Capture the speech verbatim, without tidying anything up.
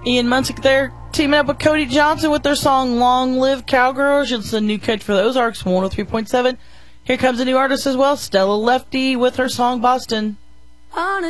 Ian Munsick there, teaming up with Cody Johnson with their song Long Live Cowgirls. It's the new coach for the Ozarks, one oh three point seven. Here comes a new artist as well, Stella Lefty with her song Boston.